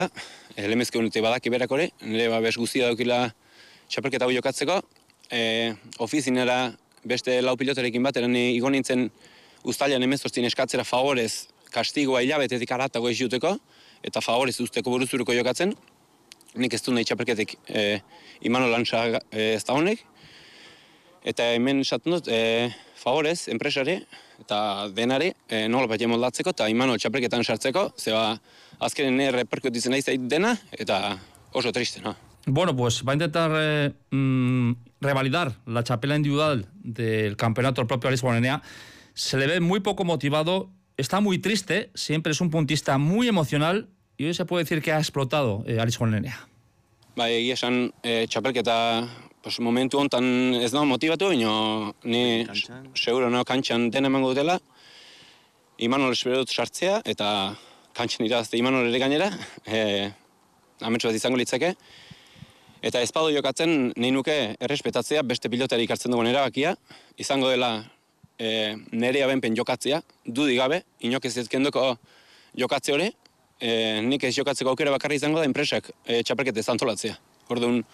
Lemezke honete badaki berak hori, nire babes guztia daukila txapelketa hau jokatzeko. Ofizinera beste lau pilotarekin bat, eran igo nintzen uztailan 18 eskatzera favorez kastigoa hilabetetik aratago ez juteko, eta favorez usteko buruzuruko jokatzen. Nik ez du nahi txapelketek Imanol Lantza ez da honek. Eta hemen esaten dut, favorez, enpresari eta denari nola bat moldatzeko eta Imanol txapelketan sartzeko, zeba azkenen reperkutitzen nahi zait dena, eta oso triste, no? Bueno, pues va a intentar revalidar la chapela individual del campeonato el propio Alex Guarenea. Se le ve muy poco motivado, está muy triste, siempre es un puntista muy emocional y hoy se puede decir que ha explotado Alex Guarenea. Egia esan txapelketa momentu honetan ez da motivatu, baina ni seguro kantxan dena emango dutela. Imanol espero dut sartzea eta kantxan irazte Imanol ere gainera, ametsu bat izango litzake. Eta espado jokatzen nahi nuke errespetatzea beste pilotari hartzen dugun erabakia, izango dela nire abenpen jokatzea, dudik gabe, inok ez ezkendoko jokatze hori, nik ez jokatzeko aukera bakarra izango da enpresak txapelketa antolatzea. Orduan,